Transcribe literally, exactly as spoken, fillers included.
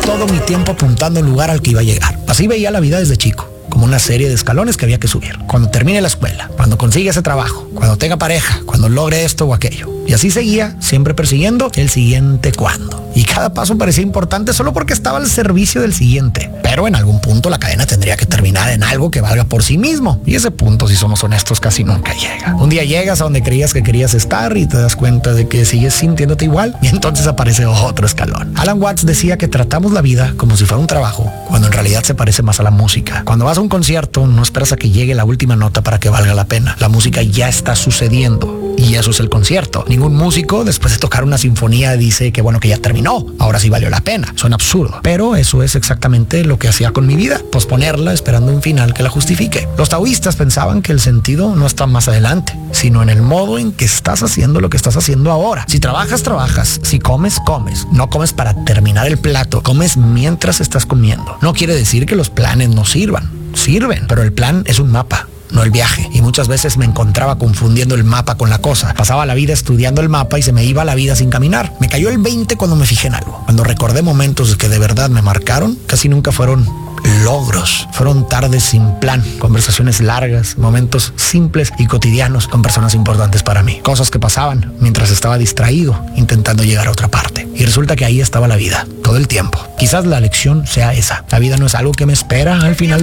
todo mi tiempo apuntando al lugar al que iba a llegar. Así veía la vida desde chico, como una serie de escalones que había que subir. Cuando termine la escuela, cuando consiga ese trabajo, cuando tenga pareja, cuando logre esto o aquello. Y así seguía, siempre persiguiendo el siguiente cuándo. Y cada paso parecía importante solo porque estaba al servicio del siguiente. Pero en algún punto la cadena tendría que terminar en algo que valga por sí mismo. Y ese punto, si somos honestos, casi nunca llega. Un día llegas a donde creías que querías estar y te das cuenta de que sigues sintiéndote igual. Y entonces aparece otro escalón. Alan Watts decía que tratamos la vida como si fuera un trabajo, cuando en realidad se parece más a la música. Cuando vas a un concierto, no esperas a que llegue la última nota para que valga la pena. La música ya está sucediendo. Y eso es el concierto. Ningún músico, después de tocar una sinfonía, dice que bueno, que ya terminó. Ahora sí valió la pena. Suena absurdo. Pero eso es exactamente lo que hacía con mi vida. Posponerla esperando un final que la justifique. Los taoístas pensaban que el sentido no está más adelante, sino en el modo en que estás haciendo lo que estás haciendo ahora. Si trabajas, trabajas. Si comes, comes. No comes para terminar el plato. Comes mientras estás comiendo. No quiere decir que los planes no sirvan. Sirven, pero el plan es un mapa, no el viaje. Y muchas veces me encontraba confundiendo el mapa con la cosa. Pasaba la vida estudiando el mapa y se me iba la vida sin caminar. Me cayó el veinte cuando me fijé en algo. Cuando recordé momentos que de verdad me marcaron, casi nunca fueron logros. Fueron tardes sin plan, conversaciones largas, momentos simples y cotidianos con personas importantes para mí. Cosas que pasaban mientras estaba distraído, intentando llegar a otra parte. Y resulta que ahí estaba la vida, todo el tiempo. Quizás la lección sea esa. La vida no es algo que me espera al final